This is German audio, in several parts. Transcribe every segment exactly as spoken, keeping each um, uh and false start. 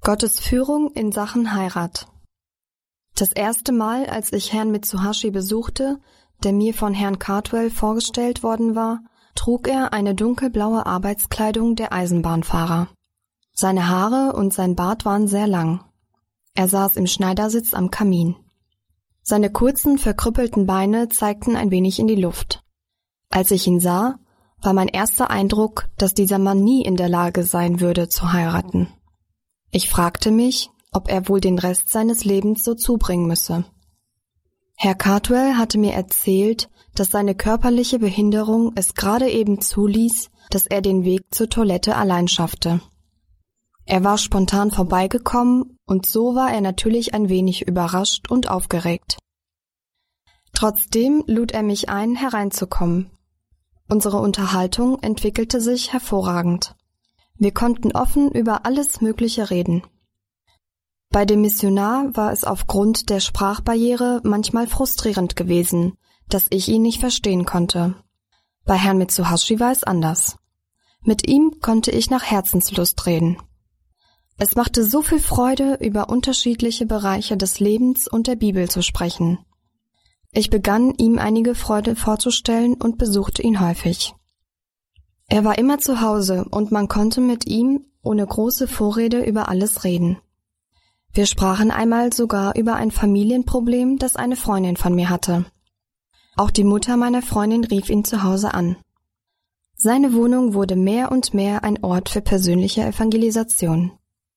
Gottes Führung in Sachen Heirat. Das erste Mal, als ich Herrn Mitsuhashi besuchte, der mir von Herrn Cardwell vorgestellt worden war, trug er eine dunkelblaue Arbeitskleidung der Eisenbahnfahrer. Seine Haare und sein Bart waren sehr lang. Er saß im Schneidersitz am Kamin. Seine kurzen, verkrüppelten Beine zeigten ein wenig in die Luft. Als ich ihn sah, war mein erster Eindruck, dass dieser Mann nie in der Lage sein würde, zu heiraten. Ich fragte mich, ob er wohl den Rest seines Lebens so zubringen müsse. Herr Cardwell hatte mir erzählt, dass seine körperliche Behinderung es gerade eben zuließ, dass er den Weg zur Toilette allein schaffte. Er war spontan vorbeigekommen und so war er natürlich ein wenig überrascht und aufgeregt. Trotzdem lud er mich ein, hereinzukommen. Unsere Unterhaltung entwickelte sich hervorragend. Wir konnten offen über alles Mögliche reden. Bei dem Missionar war es aufgrund der Sprachbarriere manchmal frustrierend gewesen, dass ich ihn nicht verstehen konnte. Bei Herrn Mitsuhashi war es anders. Mit ihm konnte ich nach Herzenslust reden. Es machte so viel Freude, über unterschiedliche Bereiche des Lebens und der Bibel zu sprechen. Ich begann, ihm einige Freude vorzustellen und besuchte ihn häufig. Er war immer zu Hause und man konnte mit ihm ohne große Vorrede über alles reden. Wir sprachen einmal sogar über ein Familienproblem, das eine Freundin von mir hatte. Auch die Mutter meiner Freundin rief ihn zu Hause an. Seine Wohnung wurde mehr und mehr ein Ort für persönliche Evangelisation.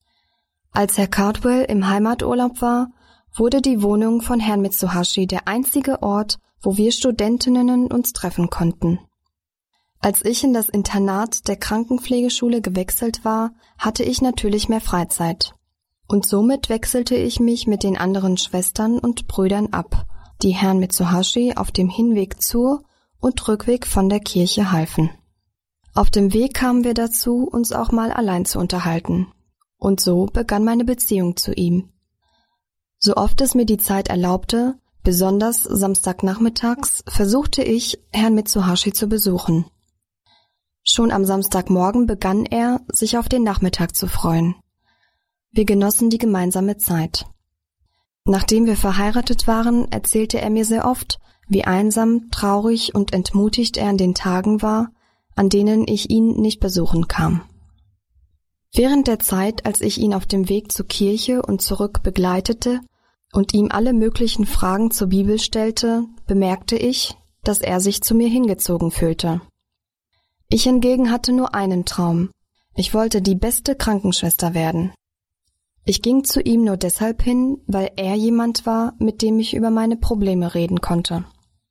Als Herr Cardwell im Heimaturlaub war, wurde die Wohnung von Herrn Mitsuhashi der einzige Ort, wo wir Studentinnen uns treffen konnten. Als ich in das Internat der Krankenpflegeschule gewechselt war, hatte ich natürlich mehr Freizeit. Und somit wechselte ich mich mit den anderen Schwestern und Brüdern ab, die Herrn Mitsuhashi auf dem Hinweg zur und Rückweg von der Kirche halfen. Auf dem Weg kamen wir dazu, uns auch mal allein zu unterhalten. Und so begann meine Beziehung zu ihm. So oft es mir die Zeit erlaubte, besonders samstagnachmittags, versuchte ich, Herrn Mitsuhashi zu besuchen. Schon am Samstagmorgen begann er, sich auf den Nachmittag zu freuen. Wir genossen die gemeinsame Zeit. Nachdem wir verheiratet waren, erzählte er mir sehr oft, wie einsam, traurig und entmutigt er an den Tagen war, an denen ich ihn nicht besuchen kam. Während der Zeit, als ich ihn auf dem Weg zur Kirche und zurück begleitete und ihm alle möglichen Fragen zur Bibel stellte, bemerkte ich, dass er sich zu mir hingezogen fühlte. Ich hingegen hatte nur einen Traum. Ich wollte die beste Krankenschwester werden. Ich ging zu ihm nur deshalb hin, weil er jemand war, mit dem ich über meine Probleme reden konnte.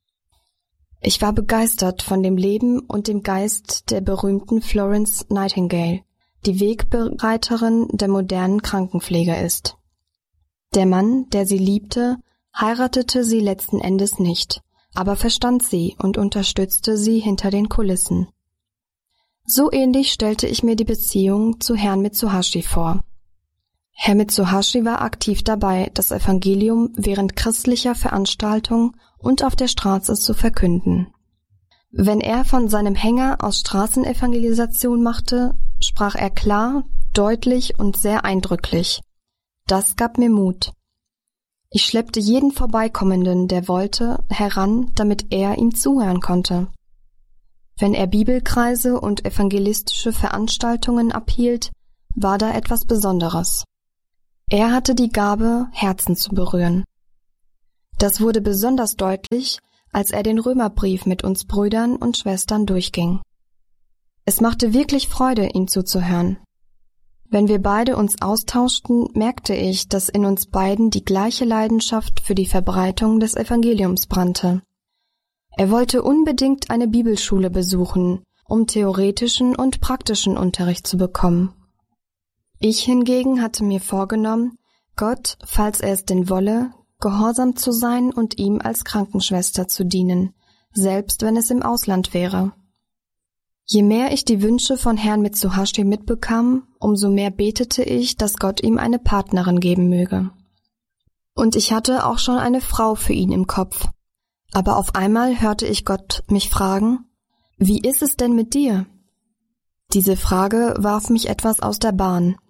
Ich war begeistert von dem Leben und dem Geist der berühmten Florence Nightingale, die Wegbereiterin der modernen Krankenpflege ist. Der Mann, der sie liebte, heiratete sie letzten Endes nicht, aber verstand sie und unterstützte sie hinter den Kulissen. So ähnlich stellte ich mir die Beziehung zu Herrn Mitsuhashi vor. Herr Mitsuhashi war aktiv dabei, das Evangelium während christlicher Veranstaltungen und auf der Straße zu verkünden. Wenn er von seinem Hänger aus Straßenevangelisation machte, sprach er klar, deutlich und sehr eindrücklich. Das gab mir Mut. Ich schleppte jeden Vorbeikommenden, der wollte, heran, damit er ihm zuhören konnte. Wenn er Bibelkreise und evangelistische Veranstaltungen abhielt, war da etwas Besonderes. Er hatte die Gabe, Herzen zu berühren. Das wurde besonders deutlich, als er den Römerbrief mit uns Brüdern und Schwestern durchging. Es machte wirklich Freude, ihm zuzuhören. Wenn wir beide uns austauschten, merkte ich, dass in uns beiden die gleiche Leidenschaft für die Verbreitung des Evangeliums brannte. Er wollte unbedingt eine Bibelschule besuchen, um theoretischen und praktischen Unterricht zu bekommen. Ich hingegen hatte mir vorgenommen, Gott, falls er es denn wolle, gehorsam zu sein und ihm als Krankenschwester zu dienen, selbst wenn es im Ausland wäre. Je mehr ich die Wünsche von Herrn Mitsuhashi mitbekam, umso mehr betete ich, dass Gott ihm eine Partnerin geben möge. Und ich hatte auch schon eine Frau für ihn im Kopf. Aber auf einmal hörte ich Gott mich fragen, »Wie ist es denn mit dir?« Diese Frage warf mich etwas aus der Bahn,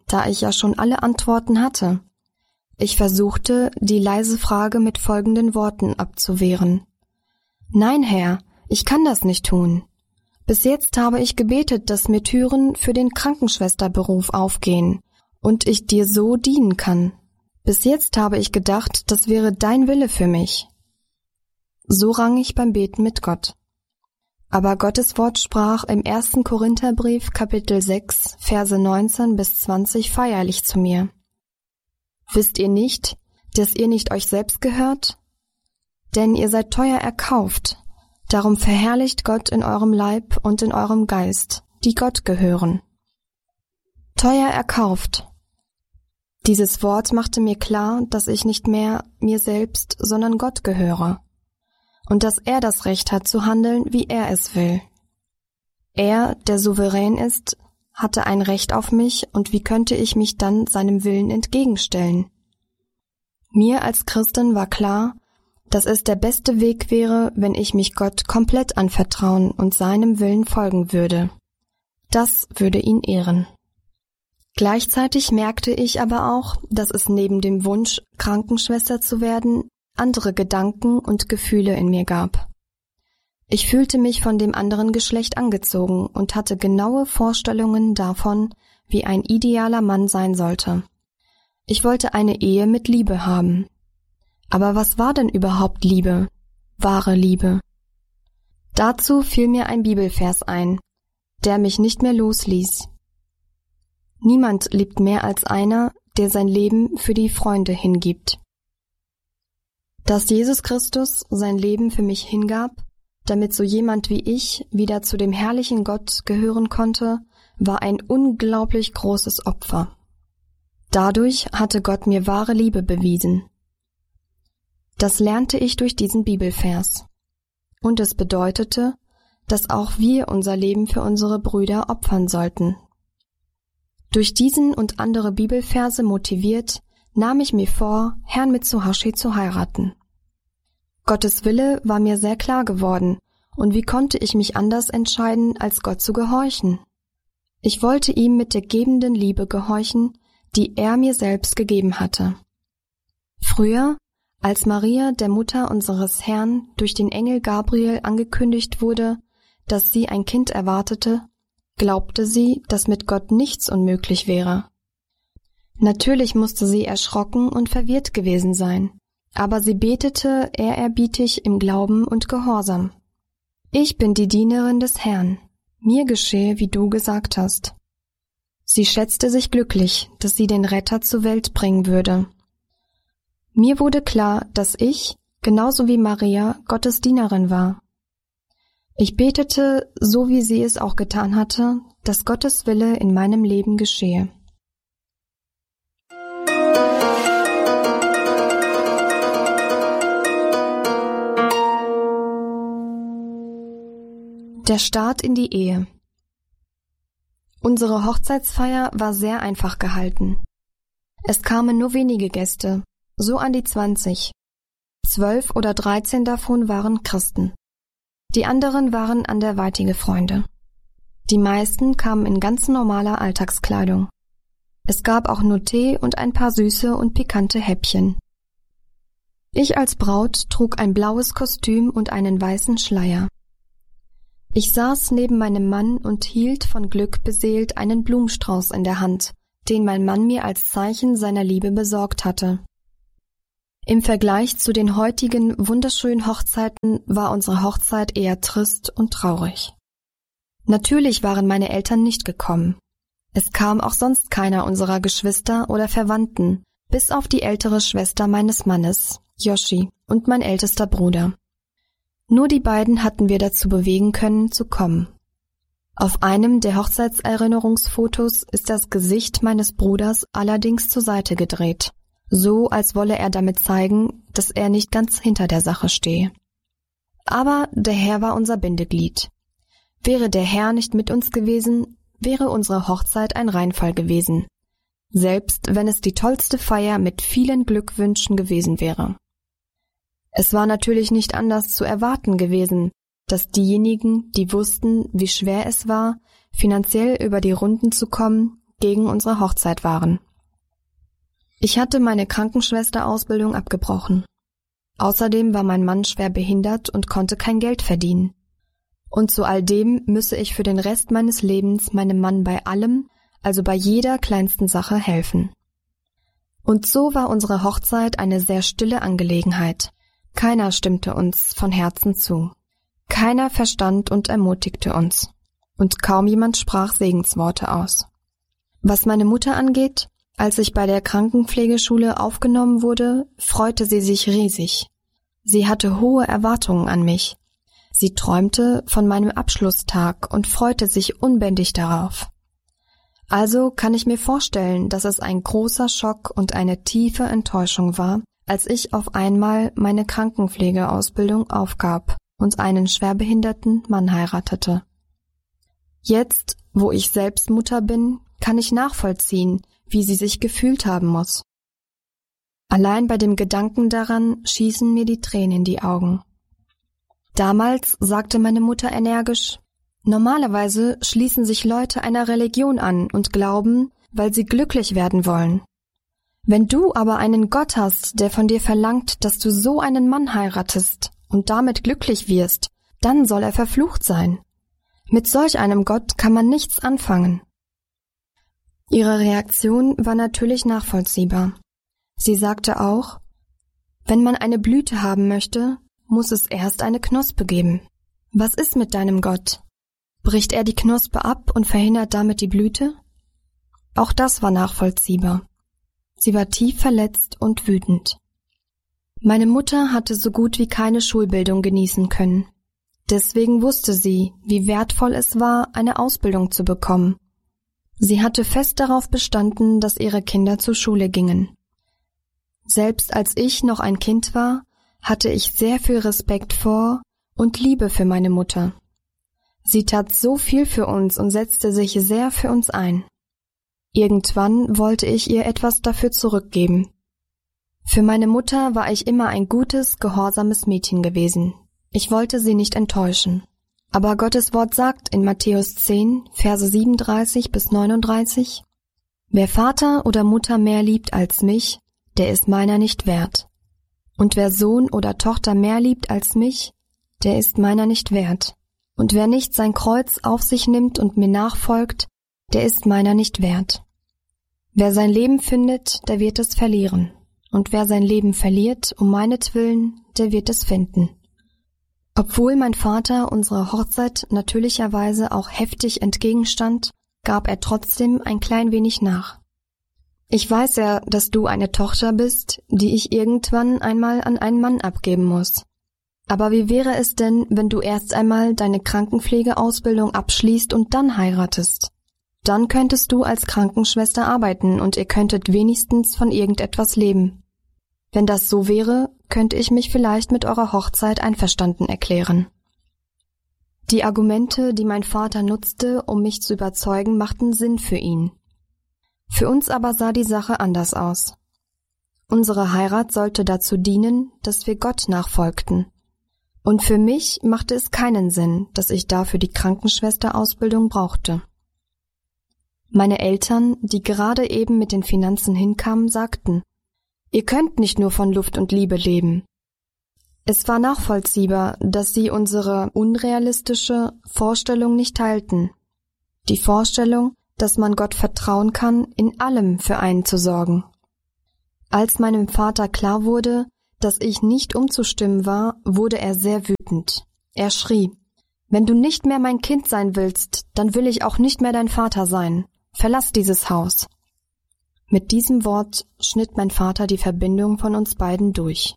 da ich ja schon alle Antworten hatte. Ich versuchte, die leise Frage mit folgenden Worten abzuwehren. Nein, Herr, ich kann das nicht tun. Bis jetzt habe ich gebetet, dass mir Türen für den Krankenschwesterberuf aufgehen und ich dir so dienen kann. Bis jetzt habe ich gedacht, das wäre dein Wille für mich. So rang ich beim Beten mit Gott. Aber Gottes Wort sprach im ersten Korintherbrief, Kapitel sechs, Verse neunzehn bis zwanzig feierlich zu mir. Wisst ihr nicht, dass ihr nicht euch selbst gehört? Denn ihr seid teuer erkauft, darum verherrlicht Gott in eurem Leib und in eurem Geist, die Gott gehören. Teuer erkauft. Dieses Wort machte mir klar, dass ich nicht mehr mir selbst, sondern Gott gehöre und dass er das Recht hat zu handeln, wie er es will. Er, der souverän ist, hatte ein Recht auf mich und wie könnte ich mich dann seinem Willen entgegenstellen? Mir als Christin war klar, dass es der beste Weg wäre, wenn ich mich Gott komplett anvertrauen und seinem Willen folgen würde. Das würde ihn ehren. Gleichzeitig merkte ich aber auch, dass es neben dem Wunsch, Krankenschwester zu werden, andere Gedanken und Gefühle in mir gab. Ich fühlte mich von dem anderen Geschlecht angezogen und hatte genaue Vorstellungen davon, wie ein idealer Mann sein sollte. Ich wollte eine Ehe mit Liebe haben. Aber was war denn überhaupt Liebe? Wahre Liebe? Dazu fiel mir ein Bibelvers ein, der mich nicht mehr losließ. Niemand liebt mehr als einer, der sein Leben für die Freunde hingibt. Dass Jesus Christus sein Leben für mich hingab, damit so jemand wie ich wieder zu dem herrlichen Gott gehören konnte, war ein unglaublich großes Opfer. Dadurch hatte Gott mir wahre Liebe bewiesen. Das lernte ich durch diesen Bibelvers. Und es bedeutete, dass auch wir unser Leben für unsere Brüder opfern sollten. Durch diesen und andere Bibelverse motiviert, nahm ich mir vor, Herrn Mitsuhashi zu heiraten. Gottes Wille war mir sehr klar geworden, und wie konnte ich mich anders entscheiden, als Gott zu gehorchen? Ich wollte ihm mit der gebenden Liebe gehorchen, die er mir selbst gegeben hatte. Früher, als Maria, der Mutter unseres Herrn, durch den Engel Gabriel angekündigt wurde, dass sie ein Kind erwartete, glaubte sie, dass mit Gott nichts unmöglich wäre. Natürlich musste sie erschrocken und verwirrt gewesen sein, aber sie betete ehrerbietig im Glauben und Gehorsam. Ich bin die Dienerin des Herrn, mir geschehe, wie du gesagt hast. Sie schätzte sich glücklich, dass sie den Retter zur Welt bringen würde. Mir wurde klar, dass ich, genauso wie Maria, Gottes Dienerin war. Ich betete, so wie sie es auch getan hatte, dass Gottes Wille in meinem Leben geschehe. Der Start in die Ehe. Unsere Hochzeitsfeier war sehr einfach gehalten. Es kamen nur wenige Gäste, so an die zwanzig. Zwölf oder dreizehn davon waren Christen. Die anderen waren anderweitige Freunde. Die meisten kamen in ganz normaler Alltagskleidung. Es gab auch nur Tee und ein paar süße und pikante Häppchen. Ich als Braut trug ein blaues Kostüm und einen weißen Schleier. Ich saß neben meinem Mann und hielt von Glück beseelt einen Blumenstrauß in der Hand, den mein Mann mir als Zeichen seiner Liebe besorgt hatte. Im Vergleich zu den heutigen wunderschönen Hochzeiten war unsere Hochzeit eher trist und traurig. Natürlich waren meine Eltern nicht gekommen. Es kam auch sonst keiner unserer Geschwister oder Verwandten, bis auf die ältere Schwester meines Mannes, Yoshi, und mein ältester Bruder. Nur die beiden hatten wir dazu bewegen können, zu kommen. Auf einem der Hochzeitserinnerungsfotos ist das Gesicht meines Bruders allerdings zur Seite gedreht, so als wolle er damit zeigen, dass er nicht ganz hinter der Sache stehe. Aber der Herr war unser Bindeglied. Wäre der Herr nicht mit uns gewesen, wäre unsere Hochzeit ein Reinfall gewesen, selbst wenn es die tollste Feier mit vielen Glückwünschen gewesen wäre. Es war natürlich nicht anders zu erwarten gewesen, dass diejenigen, die wussten, wie schwer es war, finanziell über die Runden zu kommen, gegen unsere Hochzeit waren. Ich hatte meine Krankenschwesterausbildung abgebrochen. Außerdem war mein Mann schwer behindert und konnte kein Geld verdienen. Und zu all dem müsse ich für den Rest meines Lebens meinem Mann bei allem, also bei jeder kleinsten Sache helfen. Und so war unsere Hochzeit eine sehr stille Angelegenheit. Keiner stimmte uns von Herzen zu. Keiner verstand und ermutigte uns. Und kaum jemand sprach Segensworte aus. Was meine Mutter angeht, als ich bei der Krankenpflegeschule aufgenommen wurde, freute sie sich riesig. Sie hatte hohe Erwartungen an mich. Sie träumte von meinem Abschlusstag und freute sich unbändig darauf. Also kann ich mir vorstellen, dass es ein großer Schock und eine tiefe Enttäuschung war, als ich auf einmal meine Krankenpflegeausbildung aufgab und einen schwerbehinderten Mann heiratete. Jetzt, wo ich selbst Mutter bin, kann ich nachvollziehen, wie sie sich gefühlt haben muss. Allein bei dem Gedanken daran schießen mir die Tränen in die Augen. Damals sagte meine Mutter energisch: Normalerweise schließen sich Leute einer Religion an und glauben, weil sie glücklich werden wollen. Wenn du aber einen Gott hast, der von dir verlangt, dass du so einen Mann heiratest und damit glücklich wirst, dann soll er verflucht sein. Mit solch einem Gott kann man nichts anfangen. Ihre Reaktion war natürlich nachvollziehbar. Sie sagte auch: Wenn man eine Blüte haben möchte, muss es erst eine Knospe geben. Was ist mit deinem Gott? Bricht er die Knospe ab und verhindert damit die Blüte? Auch das war nachvollziehbar. Sie war tief verletzt und wütend. Meine Mutter hatte so gut wie keine Schulbildung genießen können. Deswegen wusste sie, wie wertvoll es war, eine Ausbildung zu bekommen. Sie hatte fest darauf bestanden, dass ihre Kinder zur Schule gingen. Selbst als ich noch ein Kind war, hatte ich sehr viel Respekt vor und Liebe für meine Mutter. Sie tat so viel für uns und setzte sich sehr für uns ein. Irgendwann wollte ich ihr etwas dafür zurückgeben. Für meine Mutter war ich immer ein gutes, gehorsames Mädchen gewesen. Ich wollte sie nicht enttäuschen. Aber Gottes Wort sagt in Matthäus zehn, Verse siebenunddreißig bis neununddreißig: Wer Vater oder Mutter mehr liebt als mich, der ist meiner nicht wert. Und wer Sohn oder Tochter mehr liebt als mich, der ist meiner nicht wert. Und wer nicht sein Kreuz auf sich nimmt und mir nachfolgt, der ist meiner nicht wert. Wer sein Leben findet, der wird es verlieren. Und wer sein Leben verliert, um meinetwillen, der wird es finden. Obwohl mein Vater unserer Hochzeit natürlicherweise auch heftig entgegenstand, gab er trotzdem ein klein wenig nach. Ich weiß ja, dass du eine Tochter bist, die ich irgendwann einmal an einen Mann abgeben muss. Aber wie wäre es denn, wenn du erst einmal deine Krankenpflegeausbildung abschließt und dann heiratest? Dann könntest du als Krankenschwester arbeiten und ihr könntet wenigstens von irgendetwas leben. Wenn das so wäre, könnte ich mich vielleicht mit eurer Hochzeit einverstanden erklären. Die Argumente, die mein Vater nutzte, um mich zu überzeugen, machten Sinn für ihn. Für uns aber sah die Sache anders aus. Unsere Heirat sollte dazu dienen, dass wir Gott nachfolgten. Und für mich machte es keinen Sinn, dass ich dafür die Krankenschwesterausbildung brauchte. Meine Eltern, die gerade eben mit den Finanzen hinkamen, sagten: Ihr könnt nicht nur von Luft und Liebe leben. Es war nachvollziehbar, dass sie unsere unrealistische Vorstellung nicht teilten. Die Vorstellung, dass man Gott vertrauen kann, in allem für einen zu sorgen. Als meinem Vater klar wurde, dass ich nicht umzustimmen war, wurde er sehr wütend. Er schrie: Wenn du nicht mehr mein Kind sein willst, dann will ich auch nicht mehr dein Vater sein. Verlass dieses Haus. Mit diesem Wort schnitt mein Vater die Verbindung von uns beiden durch.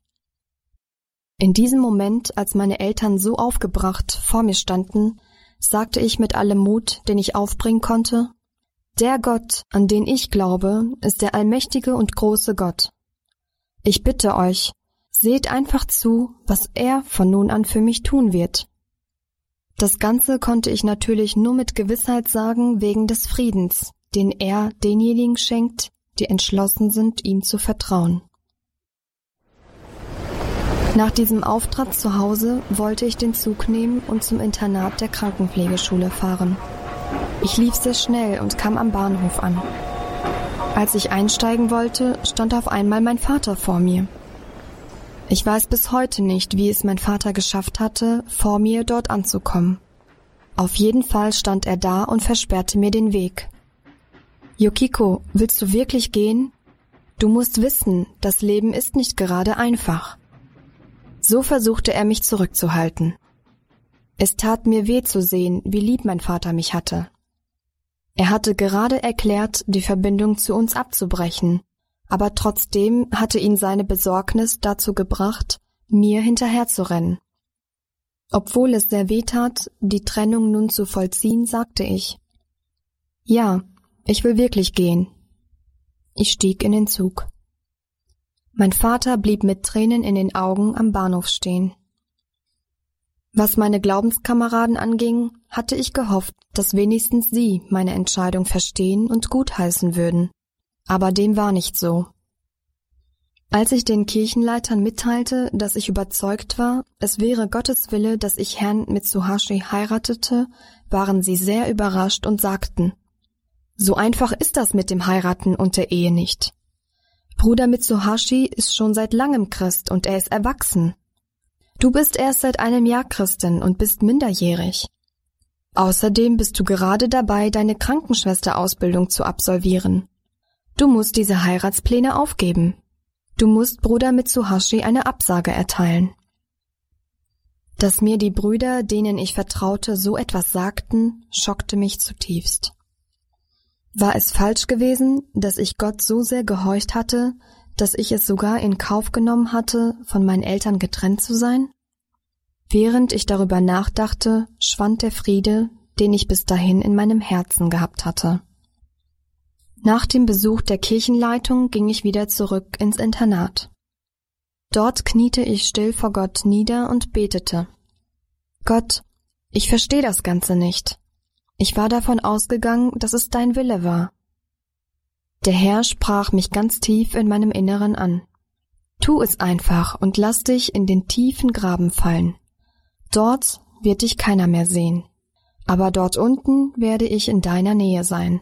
In diesem Moment, als meine Eltern so aufgebracht vor mir standen, sagte ich mit allem Mut, den ich aufbringen konnte: Der Gott, an den ich glaube, ist der allmächtige und große Gott. Ich bitte euch, seht einfach zu, was er von nun an für mich tun wird. Das Ganze konnte ich natürlich nur mit Gewissheit sagen wegen des Friedens, den er denjenigen schenkt, die entschlossen sind, ihm zu vertrauen. Nach diesem Auftritt zu Hause wollte ich den Zug nehmen und zum Internat der Krankenpflegeschule fahren. Ich lief sehr schnell und kam am Bahnhof an. Als ich einsteigen wollte, stand auf einmal mein Vater vor mir. Ich weiß bis heute nicht, wie es mein Vater geschafft hatte, vor mir dort anzukommen. Auf jeden Fall stand er da und versperrte mir den Weg. »Yukiko, willst du wirklich gehen? Du musst wissen, das Leben ist nicht gerade einfach.« So versuchte er mich zurückzuhalten. Es tat mir weh zu sehen, wie lieb mein Vater mich hatte. Er hatte gerade erklärt, die Verbindung zu uns abzubrechen, aber trotzdem hatte ihn seine Besorgnis dazu gebracht, mir hinterherzurennen. Obwohl es sehr weh tat, die Trennung nun zu vollziehen, sagte ich: »Ja, ich will wirklich gehen.« Ich stieg in den Zug. Mein Vater blieb mit Tränen in den Augen am Bahnhof stehen. Was meine Glaubenskameraden anging, hatte ich gehofft, dass wenigstens sie meine Entscheidung verstehen und gutheißen würden. Aber dem war nicht so. Als ich den Kirchenleitern mitteilte, dass ich überzeugt war, es wäre Gottes Wille, dass ich Herrn Mitsuhashi heiratete, waren sie sehr überrascht und sagten: »So einfach ist das mit dem Heiraten und der Ehe nicht. Bruder Mitsuhashi ist schon seit langem Christ und er ist erwachsen. Du bist erst seit einem Jahr Christin und bist minderjährig. Außerdem bist du gerade dabei, deine Krankenschwesterausbildung zu absolvieren. Du musst diese Heiratspläne aufgeben. Du musst Bruder Mitsuhashi eine Absage erteilen.« Dass mir die Brüder, denen ich vertraute, so etwas sagten, schockte mich zutiefst. War es falsch gewesen, dass ich Gott so sehr gehorcht hatte, dass ich es sogar in Kauf genommen hatte, von meinen Eltern getrennt zu sein? Während ich darüber nachdachte, schwand der Friede, den ich bis dahin in meinem Herzen gehabt hatte. Nach dem Besuch der Kirchenleitung ging ich wieder zurück ins Internat. Dort kniete ich still vor Gott nieder und betete: »Gott, ich verstehe das Ganze nicht. Ich war davon ausgegangen, dass es dein Wille war.« Der Herr sprach mich ganz tief in meinem Inneren an. »Tu es einfach und lass dich in den tiefen Graben fallen. Dort wird dich keiner mehr sehen. Aber dort unten werde ich in deiner Nähe sein.«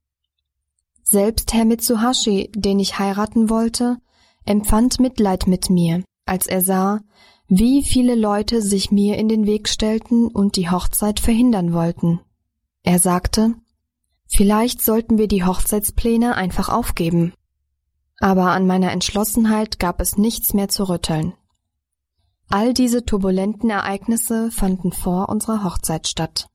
Selbst Herr Mitsuhashi, den ich heiraten wollte, empfand Mitleid mit mir, als er sah, wie viele Leute sich mir in den Weg stellten und die Hochzeit verhindern wollten. Er sagte: »Vielleicht sollten wir die Hochzeitspläne einfach aufgeben.« Aber an meiner Entschlossenheit gab es nichts mehr zu rütteln. All diese turbulenten Ereignisse fanden vor unserer Hochzeit statt.